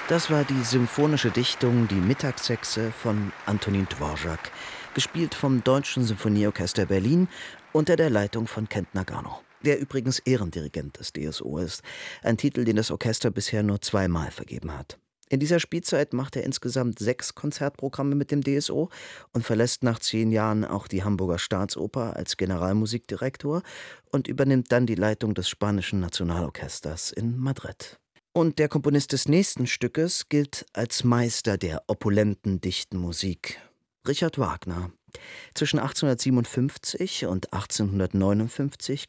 Das war die symphonische Dichtung Die Mittagshexe von Antonin Dvorak, gespielt vom Deutschen Sinfonieorchester Berlin unter der Leitung von Kent Nagano, der übrigens Ehrendirigent des DSO ist, ein Titel, den das Orchester bisher nur zweimal vergeben hat. In dieser Spielzeit macht er insgesamt 6 Konzertprogramme mit dem DSO und verlässt nach 10 Jahren auch die Hamburger Staatsoper als Generalmusikdirektor und übernimmt dann die Leitung des Spanischen Nationalorchesters in Madrid. Und der Komponist des nächsten Stückes gilt als Meister der opulenten, dichten Musik: Richard Wagner. Zwischen 1857 und 1859